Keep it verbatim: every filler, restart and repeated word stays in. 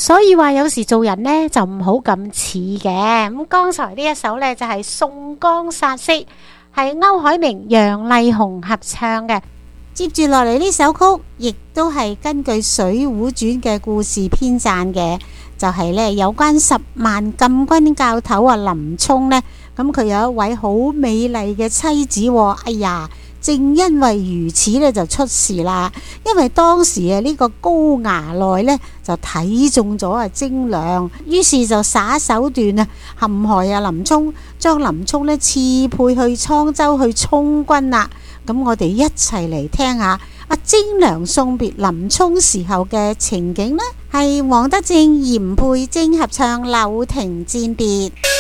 所以話有時做人呢就唔好咁似嘅。咁剛才呢一首呢就係《宋江殺色》，係歐海明、楊麗紅合唱嘅。接住落嚟呢首曲，亦都係根據《水滸傳》嘅故事編撰嘅，就係呢有關十萬禁軍教頭啊林沖呢。咁佢有一位好美麗嘅妻子，哎呀！正因為如此呢，就出事啦。因為當時啊，呢個高衙內呢，就睇中咗啊精良，於是就耍手段啊，陷害啊林沖，將林沖呢賜配去滄州去充軍啦。咁我哋一齊嚟聽下阿精良送別林沖時候嘅情景啦，係黃德正、嚴佩貞合唱《柳亭餞別》。